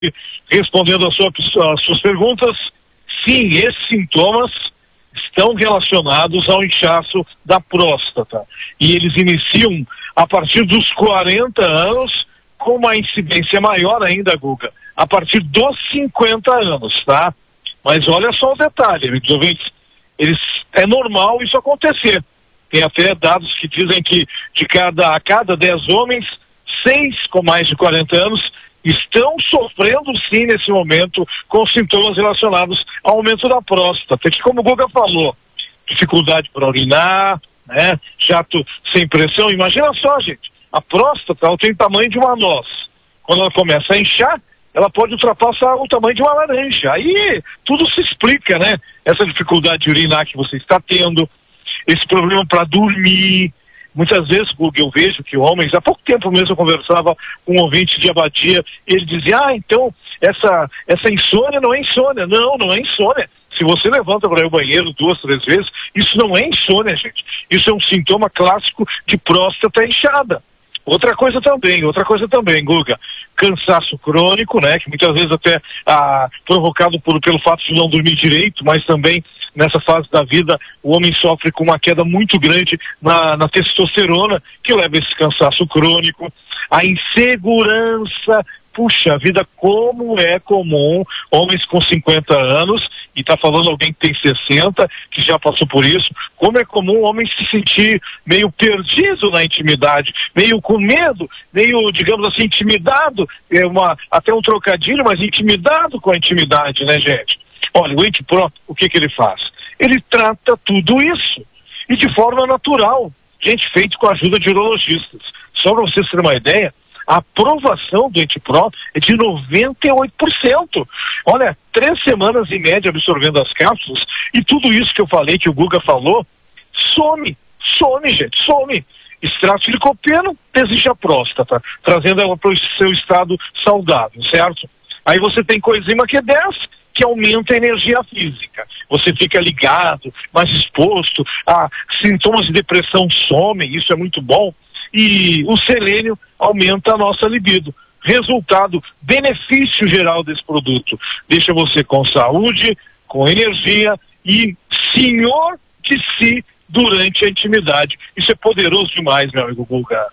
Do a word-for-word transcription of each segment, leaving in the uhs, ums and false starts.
respondendo às sua, às suas perguntas, sim, esses sintomas estão relacionados ao inchaço da próstata. E eles iniciam a partir dos quarenta anos, com uma incidência maior ainda, Guga, a partir dos cinquenta anos, tá? Mas olha só o detalhe, amigos ouvintes, eles, é normal isso acontecer. Tem até dados que dizem que de cada, a cada dez homens, seis com mais de quarenta anos estão sofrendo sim nesse momento com sintomas relacionados ao aumento da próstata. Que, como o Guga falou, dificuldade para urinar, né? Jato sem pressão. Imagina só, gente, a próstata ela tem o tamanho de uma noz. Quando ela começa a inchar, ela pode ultrapassar o tamanho de uma laranja. Aí tudo se explica, né? Essa dificuldade de urinar que você está tendo, esse problema para dormir. Muitas vezes, Guga, eu vejo que homens, há pouco tempo mesmo eu conversava com um ouvinte de Abadia, ele dizia, ah, então, essa, essa insônia não é insônia. Não, não é insônia. Se você levanta para ir ao banheiro duas, três vezes, isso não é insônia, gente. Isso é um sintoma clássico de próstata inchada. Outra coisa também, outra coisa também, Guga, cansaço crônico, né, que muitas vezes até ah, provocado por, pelo fato de não dormir direito, mas também nessa fase da vida o homem sofre com uma queda muito grande na, na testosterona, que leva a esse cansaço crônico, a insegurança. Puxa vida, como é comum homens com cinquenta anos, e tá falando alguém que tem sessenta, que já passou por isso, como é comum homem se sentir meio perdido na intimidade, meio com medo, meio, digamos assim, intimidado, é uma, até um trocadilho, mas intimidado com a intimidade, né, gente? Olha, o Antipro, o que que ele faz? Ele trata tudo isso, e de forma natural, gente, feito com a ajuda de urologistas. Só para vocês terem uma ideia, a aprovação do Antipro é de noventa e oito por cento. Olha, três semanas em média absorvendo as cápsulas, e tudo isso que eu falei, que o Guga falou, some, some, gente, some. Extrato de licopeno, desincha a próstata, trazendo ela para o seu estado saudável, certo? Aí você tem coenzima Q dez, que aumenta a energia física. Você fica ligado, mais exposto, a sintomas de depressão somem, isso é muito bom. E o selênio aumenta a nossa libido. Resultado, benefício geral desse produto. Deixa você com saúde, com energia e senhor de si durante a intimidade. Isso é poderoso demais, meu amigo Guga.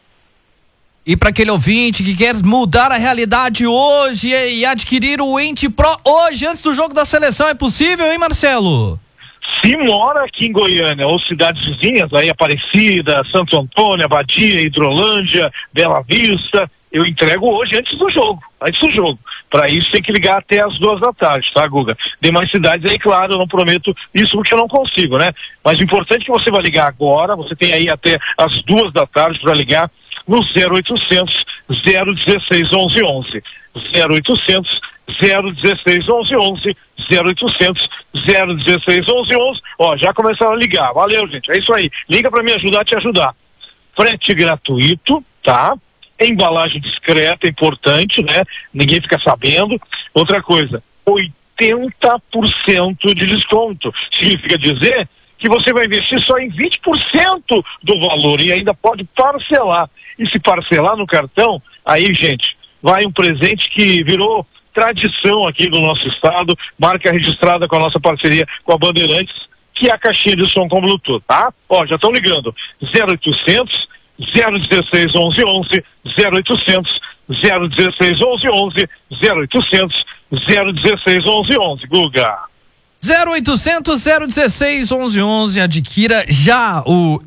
E para aquele ouvinte que quer mudar a realidade hoje e adquirir o Antipro hoje, antes do jogo da seleção, é possível, hein, Marcelo? Se mora aqui em Goiânia, ou cidades vizinhas, aí Aparecida, Santo Antônio, Abadia, Hidrolândia, Bela Vista, eu entrego hoje antes do jogo, antes do jogo. Para isso tem que ligar até as duas da tarde, tá, Guga? Demais cidades aí, claro, eu não prometo isso porque eu não consigo, né? Mas o importante é que você vai ligar agora, você tem aí até as duas da tarde para ligar no zero oitocentos, zero dezesseis, onze, onze. zero oitocentos, zero dezesseis, onze, onze. zero oitocentos, zero dezesseis, onze, onze. Ó, já começaram a ligar. Valeu, gente. É isso aí. Liga para me ajudar a te ajudar. Frete gratuito, tá? Embalagem discreta, importante, né? Ninguém fica sabendo. Outra coisa, oitenta por cento de desconto. Significa dizer que você vai investir só em vinte por cento do valor e ainda pode parcelar. E se parcelar no cartão, aí, gente, vai um presente que virou tradição aqui no nosso estado, marca registrada com a nossa parceria com a Bandeirantes, que é a caixinha de som com Bluetooth, tá? Ó, já estão ligando. zero oitocentos, zero dezesseis, onze, onze, zero oitocentos, zero dezesseis, onze, onze, zero oitocentos, zero dezesseis, onze, onze, Guga. zero oitocentos, zero dezesseis, onze, onze, adquira já o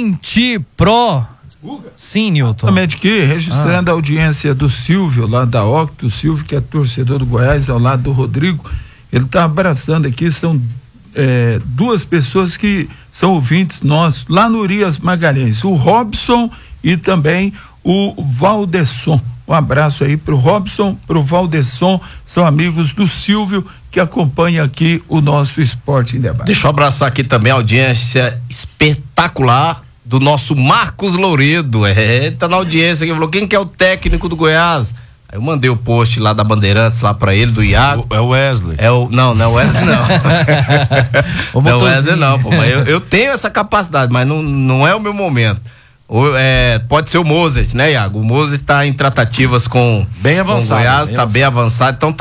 Antipro. Sim, Nilton. Exatamente, que registrando ah. a audiência do Silvio, lá da Octo, o Silvio, que é torcedor do Goiás, ao lado do Rodrigo, ele está abraçando aqui, são é, duas pessoas que são ouvintes nossos, lá no Urias Magalhães, o Robson e também o Valdesson. Um abraço aí pro Robson, pro Valdesson, são amigos do Silvio, que acompanha aqui o nosso Esporte em Debate. Deixa eu abraçar aqui também a audiência espetacular do nosso Marcos Louredo, é, tá na audiência aqui, falou, quem que é o técnico do Goiás? Aí eu mandei o post lá da Bandeirantes lá pra ele, do Iago. É o Wesley. É o, não, não é o Wesley não. Não é o Wesley não, pô, mas eu, eu tenho essa capacidade, mas não, não é o meu momento. Ou, é, pode ser o Mozart, né, Iago? O Mozart tá em tratativas com, bem avançado, com o Goiás, bem tá avançado. bem avançado, então